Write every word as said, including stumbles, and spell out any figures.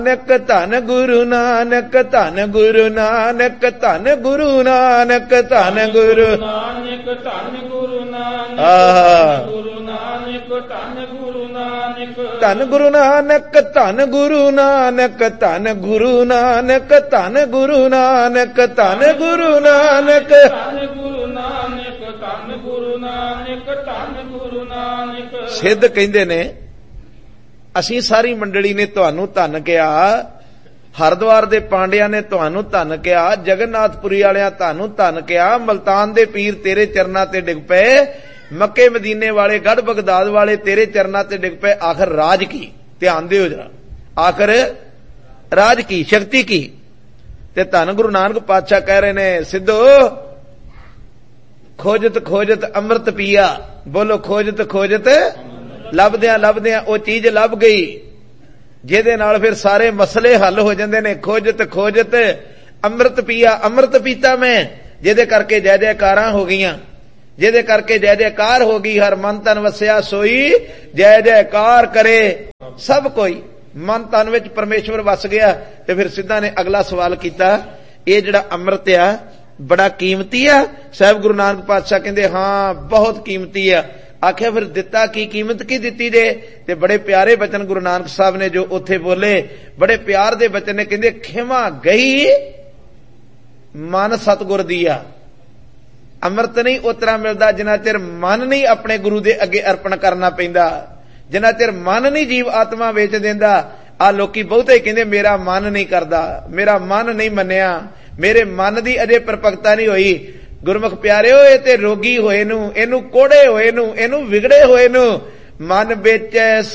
ਨਾਨਕ ਧੰਨ ਗੁਰੂ ਨਾਨਕ ਧੰਨ ਗੁਰੂ ਨਾਨਕ ਧੰਨ ਗੁਰੂ ਨਾਨਕ ਧੰਨ ਗੁਰੂ ਨਾਨਕ ਧੰਨ ਗੁਰੂ ਨਾਨਕ ਆਹ ਗੁਰੂ ਨਾਨਕ ਧੰਨ ਗੁਰੂ ਨਾਨਕ ਧੰਨ ਗੁਰੂ ਨਾਨਕ ਧੰਨ ਗੁਰੂ ਨਾਨਕ ਧੰਨ ਗੁਰੂ ਨਾਨਕ ਧੰਨ ਗੁਰੂ ਨਾਨਕ ਧੰਨ ਗੁਰੂ ਨਾਨਕ ਧੰਨ ਗੁਰੂ ਨਾਨਕ ਧੰਨ ਗੁਰੂ ਨਾਨਕ ਧੰਨ ਗੁਰੂ ਨਾਨਕ। ਸਿੱਧ ਕਹਿੰਦੇ ਨੇ ਅਸੀਂ ਸਾਰੀ ਮੰਡਲੀ ਨੇ ਤੁਹਾਨੂੰ ਧੰਨ ਕਿਹਾ, ਹਰਿਦੁਆਰ ਦੇ ਪਾਂਡਿਆਂ ਨੇ ਤੁਹਾਨੂੰ ਧੰਨ ਕਿਹਾ, ਜਗਨਨਾਥਪੁਰੀ ਵਾਲਿਆਂ ਤੁਹਾਨੂੰ ਧੰਨ ਕਿਹਾ, ਮਲਤਾਨ ਦੇ ਪੀਰ ਤੇਰੇ ਚਰਨਾਂ ਤੇ ਡਿੱਗ ਪਏ, ਮੱਕੇ ਮਦੀਨੇ ਵਾਲੇ ਗੜ ਬਗਦਾਦ ਵਾਲੇ ਤੇਰੇ ਚਰਨਾਂ ਤੇ ਡਿੱਗ ਪਏ, ਆਖਰ ਰਾਜ ਕੀ? ਧਿਆਨ ਦਿਓ ਜਰਾ, ਆਖਰ ਰਾਜ ਕੀ, ਸ਼ਕਤੀ ਕੀ? ਤੇ ਧੰਨ ਗੁਰੂ ਨਾਨਕ ਪਾਤਸ਼ਾਹ ਕਹਿ ਰਹੇ ਨੇ ਸਿੱਧੋ ਖੋਜਤ ਖੋਜਤ ਅੰਮ੍ਰਿਤ ਪੀਆ, ਬੋਲੋ ਖੋਜਤ ਖੋਜਤ, ਲੱਭਦਿਆਂ ਲੱਭਦਿਆਂ ਉਹ ਚੀਜ਼ ਲੱਭ ਗਈ ਜਿਹਦੇ ਨਾਲ ਫਿਰ ਸਾਰੇ ਮਸਲੇ ਹੱਲ ਹੋ ਜਾਂਦੇ ਨੇ। ਖੋਜਤ ਖੋਜਤ ਅੰਮ੍ਰਿਤ ਪੀਆ, ਅੰਮ੍ਰਿਤ ਪੀਤਾ ਮੈਂ, ਜਿਹਦੇ ਕਰਕੇ ਜੈ ਜੈਕਾਰਾਂ ਹੋ ਗਈਆਂ, ਜਿਹਦੇ ਕਰਕੇ ਜੈ ਜੈਕਾਰ ਹੋ ਗਈ। ਹਰ ਮਨ ਤਨ ਵਸਿਆ ਸੋਈ ਜੈ ਜੈਕਾਰ ਕਰੇ ਸਭ ਕੋਈ। ਮਨ ਤਨ ਵਿੱਚ ਪਰਮੇਸ਼ਵਰ ਵਸ ਗਿਆ। ਤੇ ਫਿਰ ਸਿੱਧਾ ਨੇ ਅਗਲਾ ਸਵਾਲ ਕੀਤਾ, ਇਹ ਜਿਹੜਾ ਅੰਮ੍ਰਿਤ ਆ ਬੜਾ ਕੀਮਤੀ ਆ? ਸਾਹਿਬ ਗੁਰੂ ਨਾਨਕ ਪਾਤਸ਼ਾਹ ਕਹਿੰਦੇ ਹਾਂ ਬਹੁਤ ਕੀਮਤੀ ਆ। ਆਖਿਆ ਫਿਰ ਦਿੱਤਾ ਕੀ, ਕੀਮਤ ਕੀ ਦਿੱਤੀ ਜੇ? ਤੇ ਬੜੇ ਪਿਆਰੇ ਬਚਨ ਗੁਰੂ ਨਾਨਕ ਸਾਹਿਬ ਨੇ ਜੋ ਉੱਥੇ ਬੋਲੇ, ਬੜੇ ਪਿਆਰ ਦੇ ਬਚਨ ਨੇ। ਕਹਿੰਦੇ ਖਿਮਾ ਗਈ ਮਨ ਸਤਿਗੁਰ ਦੀ ਆ। ਅੰਮ੍ਰਿਤ ਨਹੀਂ ਉਤਰਾ ਮਿਲਦਾ ਜਿੰਨਾ ਚਿਰ ਮਨ ਨਹੀਂ ਆਪਣੇ ਗੁਰੂ ਦੇ ਅੱਗੇ ਅਰਪਣ ਕਰਨਾ ਪੈਂਦਾ, ਜਿੰਨਾ ਚਿਰ ਮਨ ਨਹੀਂ ਜੀਵ ਆਤਮਾ ਵੇਚ ਦਿੰਦਾ। ਆ ਲੋਕੀ ਬਹੁਤੇ ਕਹਿੰਦੇ ਮੇਰਾ ਮਨ ਨਹੀਂ ਕਰਦਾ, ਮੇਰਾ ਮਨ ਨਹੀਂ ਮੰਨਿਆ, ਮੇਰੇ ਮਨ ਦੀ ਅਜੇ ਪਰਪਕਤਾ ਨਹੀਂ ਹੋਈ। ਗੁਰਮੁਖ ਪਿਆਰਿਓ, ਇਹ ਤੇ ਰੋਗੀ ਹੋਏ ਨੂੰ, ਇਹਨੂੰ ਕੋੜੇ ਹੋਏ ਨੂੰ, ਇਹਨੂੰ ਵਿਗੜੇ ਹੋਏ ਨੂੰ ਮਨ ਵਿੱਚ